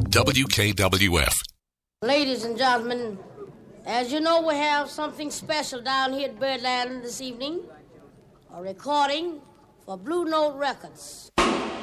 WKWF. Ladies and gentlemen, as you know, we have something special down here at Birdland this evening. A recording for Blue Note Records.